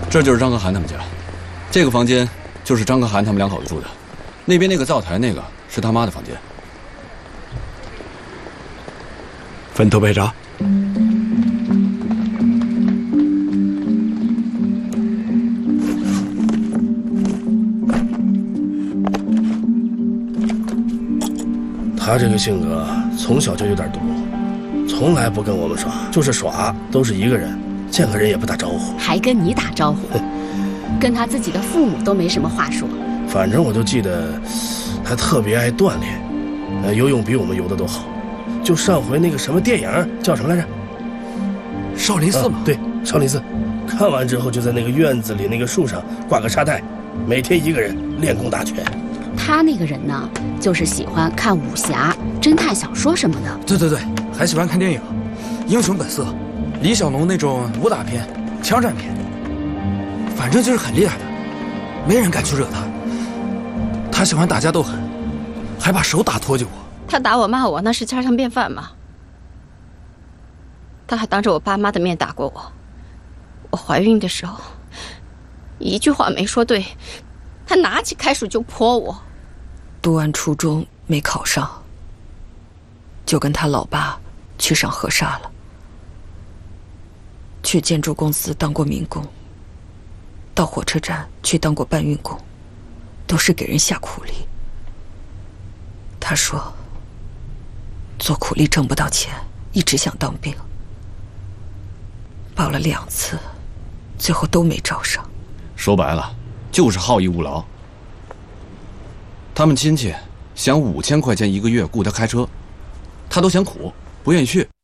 这就是张可涵他们家，这个房间就是张可涵他们两口子住的，那边那个灶台那个是他妈的房间。 分头备查。 他这个性格从小就有点毒，从来不跟我们耍，就是耍都是一个人，见个人也不打招呼， 还跟你打招呼，跟他自己的父母都没什么话说。 反正我就记得，他特别爱锻炼，游泳比我们游的都好。就上回那个什么电影叫什么来着？ 少林寺嘛。 对，少林寺。看完之后就在那个院子里那个树上挂个沙袋，每天一个人练功打拳。 他那个人呢，就是喜欢看武侠、侦探小说什么的。 对对对，还喜欢看电影，《英雄本色》，李小龙那种武打片、枪战片，反正就是很厉害的，没人敢去惹他。他喜欢打架斗狠，还把手打脱臼过。 他打我骂我那是家常便饭嘛。他还当着我爸妈的面打过我。我怀孕的时候，一句话没说对，他拿起开水就泼我。 读完初中没考上，就跟他老爸去上河沙了。去建筑公司当过民工，到火车站去当过搬运工，都是给人下苦力。他说做苦力挣不到钱，一直想当兵，报了2次，最后都没招上。 说白了就是好逸恶劳。他们亲戚想5000块钱一个月雇他开车，他都嫌苦，不愿意去。